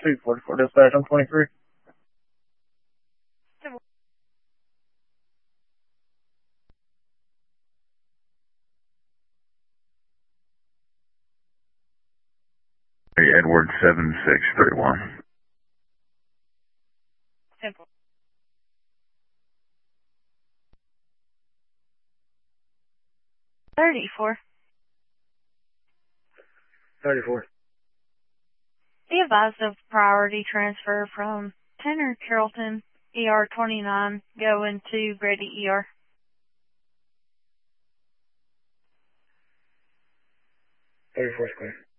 244 dispatch on 23. Edward 7631. Simple. 34. 34. Be advised of priority transfer from Tanner Carrollton, ER 29, going to Grady ER. 34 square.